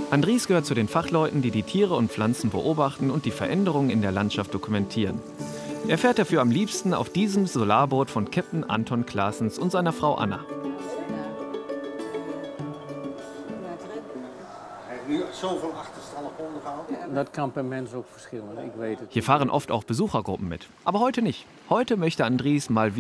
Andries gehört zu den Fachleuten, die die Tiere und Pflanzen beobachten und die Veränderungen in der Landschaft dokumentieren. Er fährt dafür am liebsten auf diesem Solarboot von Captain Anton Claessens und seiner Frau Anna. Zoveel achterstallig ondergehaald. Dat kan per mens ook verschillen, ik weet het. Hier fahren oft auch Besuchergruppen mit. Aber heute nicht. Heute möchte Andries mal